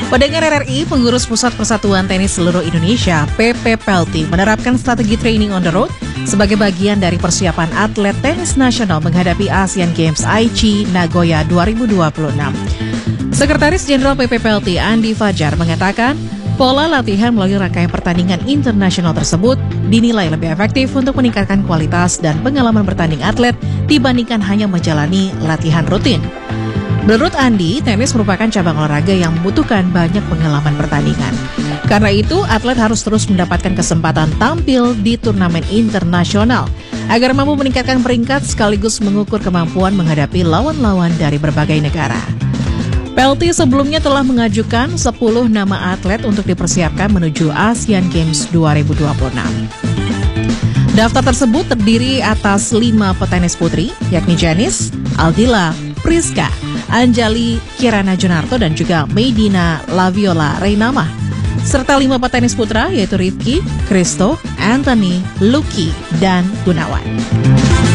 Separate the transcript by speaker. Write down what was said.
Speaker 1: Pendengar RRI, Pengurus Pusat Persatuan Tenis Seluruh Indonesia (PPPLT) menerapkan strategi training on the road sebagai bagian dari persiapan atlet tenis nasional menghadapi Asian Games Aichi Nagoya 2026. Sekretaris Jenderal PPPLT Andi Fajar mengatakan, pola latihan melalui rangkaian pertandingan internasional tersebut dinilai lebih efektif untuk meningkatkan kualitas dan pengalaman bertanding atlet dibandingkan hanya menjalani latihan rutin. Menurut Andi, tenis merupakan cabang olahraga yang membutuhkan banyak pengalaman pertandingan. Karena itu, atlet harus terus mendapatkan kesempatan tampil di turnamen internasional agar mampu meningkatkan peringkat sekaligus mengukur kemampuan menghadapi lawan-lawan dari berbagai negara. PLT sebelumnya telah mengajukan 10 nama atlet untuk dipersiapkan menuju Asian Games 2026. Daftar tersebut terdiri atas 5 petenis putri, yakni Janice, Aldila, Priska, Anjali Kirana Junarto, dan juga Medina Laviola Reynama, serta 5 petenis putra yaitu Rifki, Kristo, Anthony, Lucky, dan Gunawan.